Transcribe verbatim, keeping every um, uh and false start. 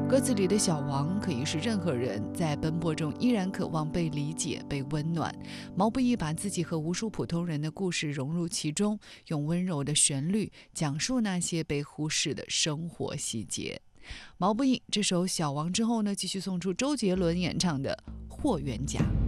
歌词里的小王可以是任何人，在奔波中依然渴望被理解、被温暖。毛不易把自己和无数普通人的故事融入其中，用温柔的旋律讲述那些被忽视的生活细节。毛不易这首《小王》之后呢，继续送出周杰伦演唱的《霍元甲》。